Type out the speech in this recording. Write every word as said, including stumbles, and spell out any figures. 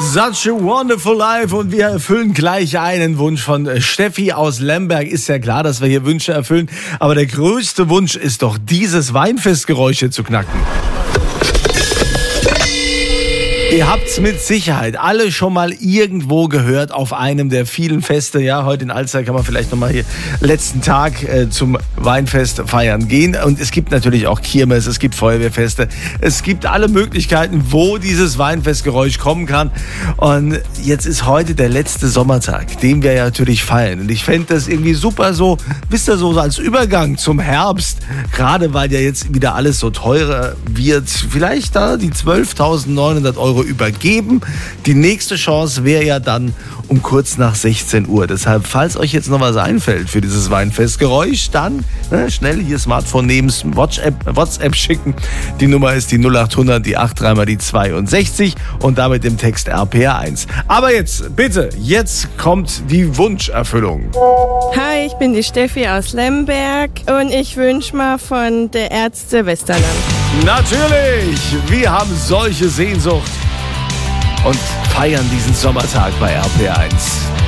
Such a wonderful life und wir erfüllen gleich einen Wunsch von Steffi aus Lemberg. Ist ja klar, dass wir hier Wünsche erfüllen, aber der größte Wunsch ist doch, dieses Weinfestgeräusch hier zu knacken. Ihr habt's mit Sicherheit alle schon mal irgendwo gehört auf einem der vielen Feste. Ja, heute in Alzey kann man vielleicht nochmal hier letzten Tag äh, zum Weinfest feiern gehen. Und es gibt natürlich auch Kirmes, es gibt Feuerwehrfeste. Es gibt alle Möglichkeiten, wo dieses Weinfestgeräusch kommen kann. Und jetzt ist heute der letzte Sommertag, den wir ja natürlich feiern. Und ich fände das irgendwie super so, wisst ihr, so als Übergang zum Herbst. Gerade weil ja jetzt wieder alles so teurer wird. Vielleicht da die zwölftausendneunhundert Euro übergeben. Die nächste Chance wäre ja dann um kurz nach sechzehn Uhr. Deshalb, falls euch jetzt noch was einfällt für dieses Weinfestgeräusch, dann ne, schnell hier Smartphone nehmen, WhatsApp, WhatsApp schicken. Die Nummer ist die null acht hundert, die acht drei mal die zweiundsechzig und damit im Text R P R eins. Aber jetzt, bitte, jetzt kommt die Wunscherfüllung. Hi, ich bin die Steffi aus Lemberg und ich wünsche mal von der Ärzte Westerland. Natürlich, wir haben solche Sehnsucht und feiern diesen Sommertag bei R P R eins.